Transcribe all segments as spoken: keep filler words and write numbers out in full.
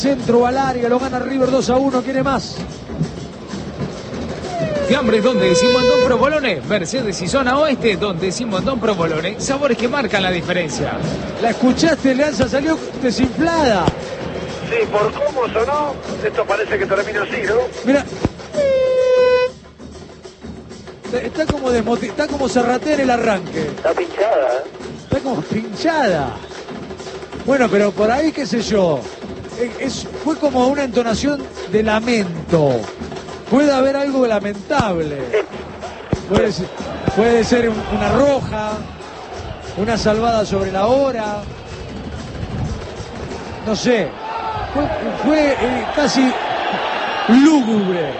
Centro al área, lo gana River dos a uno, quiere más. Fiambres donde Simondón Provolone, Mercedes y Zona Oeste donde Simondón Provolone, sabores que marcan la diferencia. ¿La escuchaste? Leanza salió desinflada. Sí, por cómo sonó, esto parece que termina así, ¿no? Mira. Está como desmoti- está como Serraté en el arranque. Está pinchada, ¿eh? Está como pinchada. Bueno, pero por ahí, qué sé yo. Es, fue como una entonación de lamento. Puede haber algo lamentable. Puede ser, puede ser un, una roja, una salvada sobre la hora. No sé. Fue, fue eh, casi lúgubre.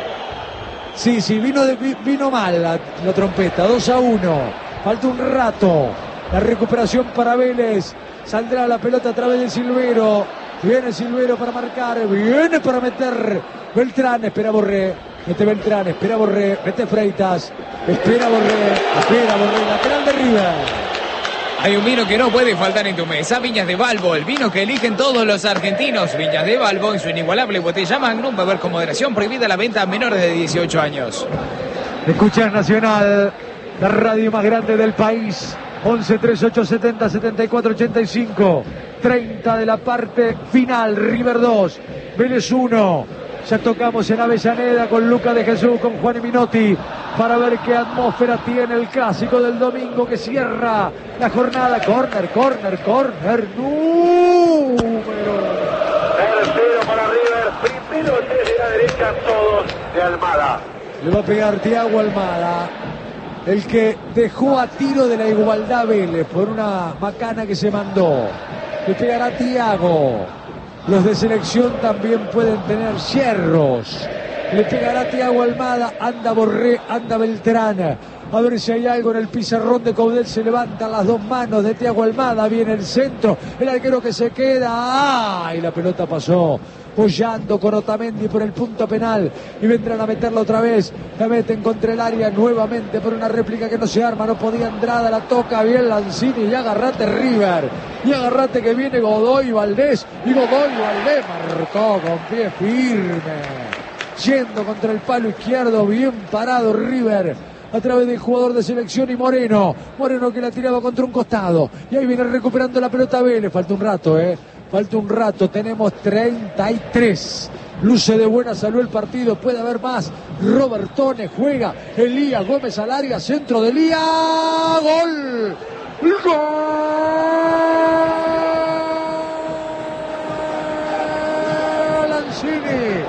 Sí, sí, vino, de, vino mal la, la trompeta. dos a uno. Falta un rato. La recuperación para Vélez. Saldrá la pelota a través de Silvero. Viene Silvero para marcar. Viene para meter Beltrán. Espera Borré. Mete Beltrán. Espera Borré. Mete Freitas. Espera Borré. Espera Borré. Lateral de River. Hay un vino que no puede faltar en tu mesa, Viñas de Balbo, el vino que eligen todos los argentinos. Viñas de Balbo, en su inigualable botella Magnum, beber con moderación, prohibida la venta a menores de dieciocho años. Escuchas Nacional, la radio más grande del país. once, treinta y ocho, setenta, setenta y cuatro, ochenta y cinco. treinta de la parte final. River dos, Vélez uno. Ya tocamos en Avellaneda con Luca de Jesús, con Juan y Minotti, para ver qué atmósfera tiene el clásico del domingo que cierra la jornada. Corner, corner, corner. Número. Tercero para River. Primero desde la derecha, todos de Almada. Le va a pegar Thiago Almada, el que dejó a tiro de la igualdad Vélez por una macana que se mandó. Le pegará Thiago. Los de selección también pueden tener hierros. Le pegará Thiago Almada. Anda Borré, anda Beltrán. A ver si hay algo en el pizarrón de Caudel. Se levantan las dos manos de Thiago Almada. Viene el centro. El arquero que se queda. ¡Ay! La pelota pasó. Pollando con Otamendi por el punto penal. Y vendrán a meterla otra vez. La meten contra el área nuevamente por una réplica que no se arma. No podía Andrada. La toca bien Lanzini. Y agarrate River. Y agarrate que viene Godoy Valdés. Y Godoy Valdés marcó con pie firme. Yendo contra el palo izquierdo. Bien parado River. A través del jugador de selección y Moreno. Moreno que la tiraba contra un costado. Y ahí viene recuperando la pelota Vélez. Falta un rato, eh. Falta un rato, tenemos treinta y tres. Luce de buena salud el partido, puede haber más. Robertone juega, Elías Gómez al área, centro de Elías. ¡Gol! ¡Gol! Lanzini.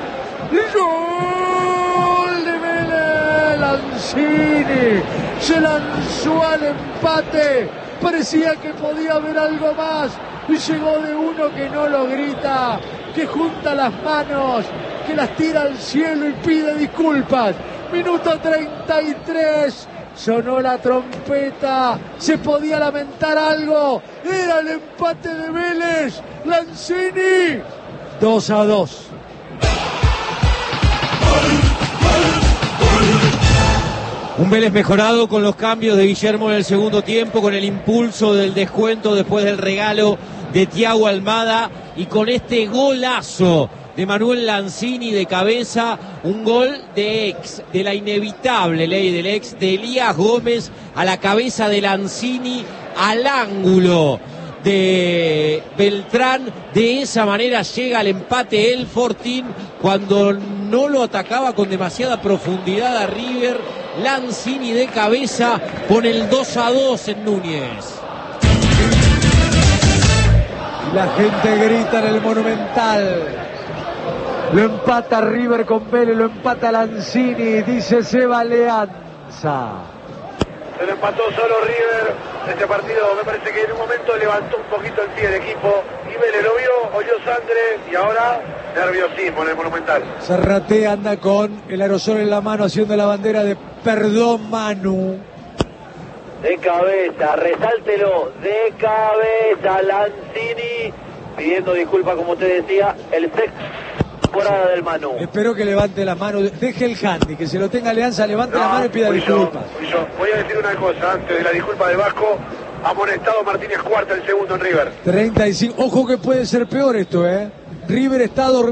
¡Gol de Vélez! Lanzini se lanzó al empate. Parecía que podía haber algo más. Y llegó de uno que no lo grita, que junta las manos, que las tira al cielo y pide disculpas. Minuto treinta y tres, sonó la trompeta, se podía lamentar algo, era el empate de Vélez. Lanzini, dos a dos. Un Vélez mejorado con los cambios de Guillermo en el segundo tiempo, con el impulso del descuento después del regalo de Thiago Almada y con este golazo de Manuel Lanzini de cabeza, un gol de ex, de la inevitable ley del ex, de Elías Gómez a la cabeza de Lanzini al ángulo de Beltrán. De esa manera llega al empate el Fortín cuando no lo atacaba con demasiada profundidad a River. Lanzini de cabeza pone el dos a dos en Núñez. La gente grita en el Monumental. Lo empata River con Vélez, lo empata Lanzini, dice Seba Leanza. Se lo empató solo River. Este partido me parece que en un momento levantó un poquito el pie de equipo. Y Vélez lo vio, oyó sangre y ahora nerviosismo en el Monumental. Serraté anda con el aerosol en la mano haciendo la bandera de perdón Manu. De cabeza, resáltelo, de cabeza, Lanzini, pidiendo disculpas, como usted decía, el sexto temporada del Manu. Espero que levante la mano, deje el handy, que se lo tenga Alianza, levante no, la mano y pida disculpas. Yo, yo. Voy a decir una cosa, antes de la disculpa de Vasco, amonestado Martínez Cuarta, el segundo en River. treinta y cinco, ojo que puede ser peor esto, ¿eh? River está dormido.